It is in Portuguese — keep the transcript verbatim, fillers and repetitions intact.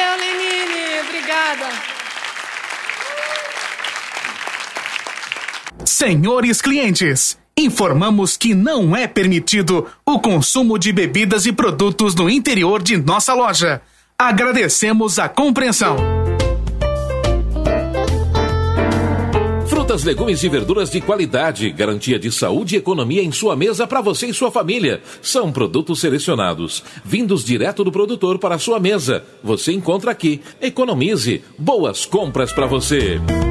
Valeu, Lenine. Obrigada. Senhores clientes, informamos que não é permitido o consumo de bebidas e produtos no interior de nossa loja. Agradecemos a compreensão. Frutas, legumes e verduras de qualidade, garantia de saúde e economia em sua mesa para você e sua família. São produtos selecionados, vindos direto do produtor para a sua mesa. Você encontra aqui. Economize. Boas compras para você.